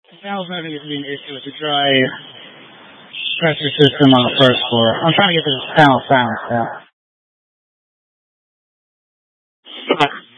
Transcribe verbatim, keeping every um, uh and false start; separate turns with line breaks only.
Sal's having to be an issue with the dry pressure system on the first floor. I'm trying to get this panel balanced out.